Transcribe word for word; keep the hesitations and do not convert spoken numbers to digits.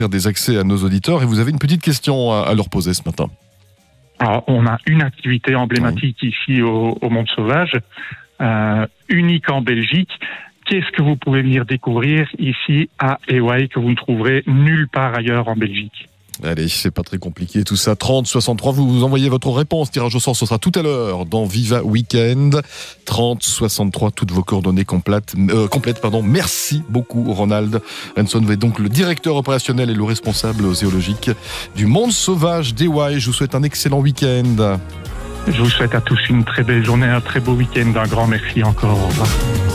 des accès à nos auditeurs et vous avez une petite question à, à leur poser ce matin. Alors, on a une activité emblématique oui. ici au, au Monde Sauvage, euh, unique en Belgique. Qu'est-ce que vous pouvez venir découvrir ici à Ewaye que vous ne trouverez nulle part ailleurs en Belgique? Allez, c'est pas très compliqué tout ça. trente soixante-trois, vous vous envoyez votre réponse. Tirage au sort, ce sera tout à l'heure dans Viva Weekend. trente soixante-trois, toutes vos coordonnées complètes. Euh, complètes pardon. Merci beaucoup, Ronald Renson. Vous êtes donc le directeur opérationnel et le responsable zoologique du Monde Sauvage d'Ewaye. Je vous souhaite un excellent week-end. Je vous souhaite à tous une très belle journée, un très beau week-end. Un grand merci encore. Au revoir.